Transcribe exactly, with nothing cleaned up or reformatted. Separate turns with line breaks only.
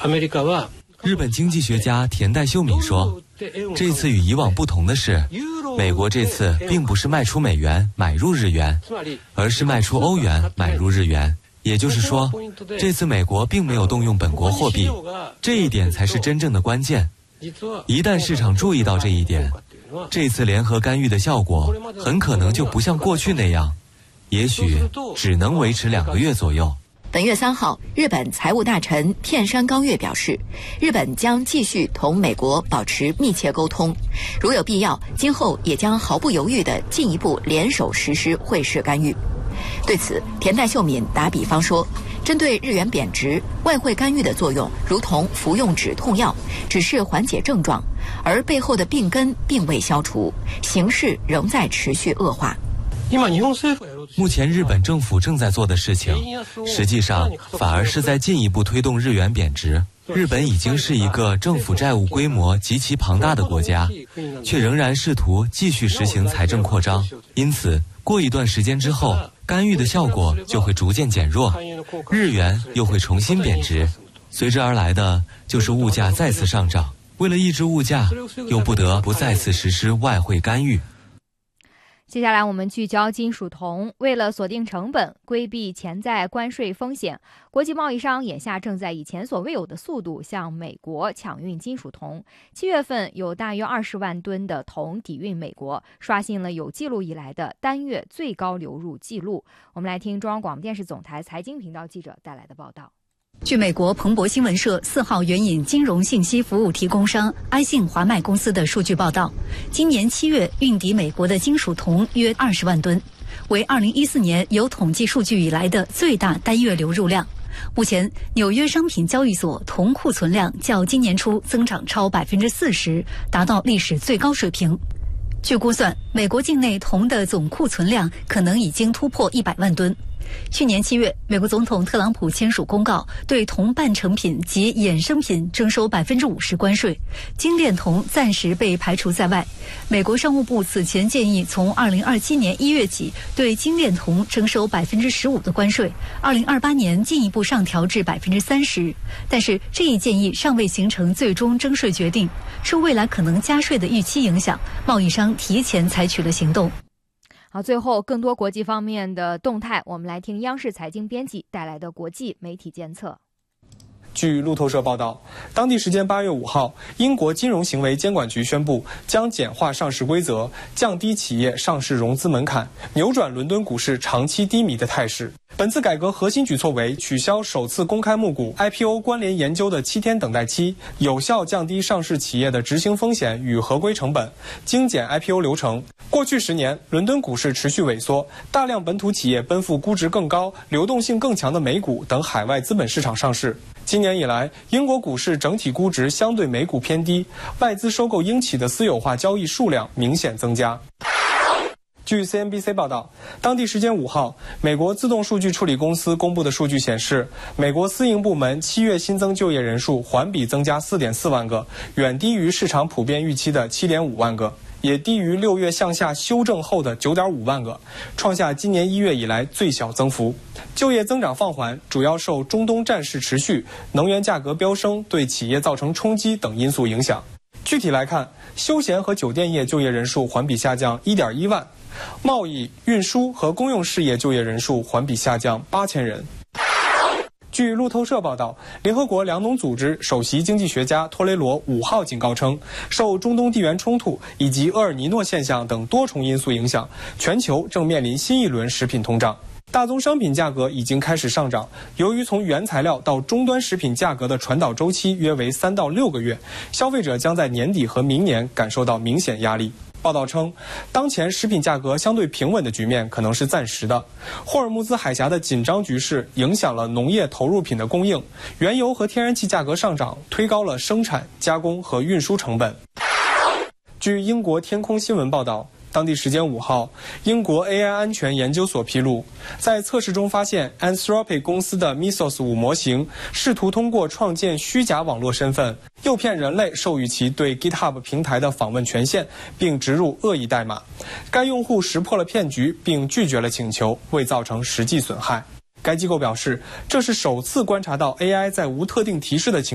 日本经济学家田代秀敏说，这次与以往不同的是，美国这次并不是卖出美元买入日元，而是卖出欧元买入日元。也就是说，这次美国并没有动用本国货币，这一点才是真正的关键。一旦市场注意到这一点，这次联合干预的效果很可能就不像过去那样，也许只能维持两个月左右。
本月三号，日本财务大臣片山刚月表示，日本将继续同美国保持密切沟通，如有必要，今后也将毫不犹豫地进一步联手实施汇市干预。对此，田代秀敏打比方说，针对日元贬值，外汇干预的作用如同服用止痛药，只是缓解症状，而背后的病根并未消除，形势仍在持续恶化。
目前日本政府正在做的事情，实际上反而是在进一步推动日元贬值。日本已经是一个政府债务规模极其庞大的国家，却仍然试图继续实行财政扩张，因此过一段时间之后，干预的效果就会逐渐减弱，日元又会重新贬值，随之而来的就是物价再次上涨。为了抑制物价，又不得不再次实施外汇干预。
接下来我们聚焦金属铜。为了锁定成本，规避潜在关税风险，国际贸易商眼下正在以前所未有的速度向美国抢运金属铜。七月份有大约二十万吨的铜抵运美国，刷新了有记录以来的单月最高流入记录。我们来听中央广播电视总台财经频道记者带来的报道。
据美国彭博新闻社四号援引金融信息服务提供商埃信华迈公司的数据报道，今年七月运抵美国的金属铜约二十万吨，为二零一四年有统计数据以来的最大单月流入量。目前，纽约商品交易所铜库存量较今年初增长超百分之四十，达到历史最高水平。据估算，美国境内铜的总库存量可能已经突破一百万吨。去年七月，美国总统特朗普签署公告，对铜半成品及衍生品征收百分之五十关税，精炼铜暂时被排除在外。美国商务部此前建议，从二零二七年一月起对精炼铜征收百分之十五的关税，二零二八年进一步上调至百分之三十。但是这一建议尚未形成最终征税决定，受未来可能加税的预期影响，贸易商提前采取了行动。
好，最后更多国际方面的动态，我们来听央视财经编辑带来的国际媒体监测。
据路透社报道，当地时间八月五号，英国金融行为监管局宣布将简化上市规则，降低企业上市融资门槛，扭转伦敦股市长期低迷的态势。本次改革核心举措为取消首次公开募股 I P O 关联研究的七天等待期，有效降低上市企业的执行风险与合规成本，精简 I P O 流程。过去十年，伦敦股市持续萎缩，大量本土企业奔赴估值更高、流动性更强的美股等海外资本市场上市。今年以来，英国股市整体估值相对美股偏低，外资收购英企的私有化交易数量明显增加。据 C N B C 报道，当地时间五号，美国自动数据处理公司公布的数据显示，美国私营部门七月新增就业人数环比增加 四点四万个，远低于市场普遍预期的 七点五万个，也低于六月向下修正后的 九点五万个，创下今年一月以来最小增幅。就业增长放缓，主要受中东战事持续、能源价格飙升对企业造成冲击等因素影响。具体来看，休闲和酒店业就业人数环比下降 一点一万，贸易、运输和公用事业就业人数环比下降八千人。据路透社报道，联合国粮农组织首席经济学家托雷罗五号警告称，受中东地缘冲突以及厄尔尼诺现象等多重因素影响，全球正面临新一轮食品通胀。大宗商品价格已经开始上涨，由于从原材料到终端食品价格的传导周期约为三到六个月，消费者将在年底和明年感受到明显压力。报道称，当前食品价格相对平稳的局面可能是暂时的。霍尔木兹海峡的紧张局势影响了农业投入品的供应，原油和天然气价格上涨，推高了生产、加工和运输成本。据英国天空新闻报道，当地时间五号，英国 A I 安全研究所披露，在测试中发现 Anthropic 公司的 Mythos 五模型试图通过创建虚假网络身份，诱骗人类授予其对 GitHub 平台的访问权限，并植入恶意代码。该用户识破了骗局，并拒绝了请求，未造成实际损害。该机构表示，这是首次观察到 A I 在无特定提示的情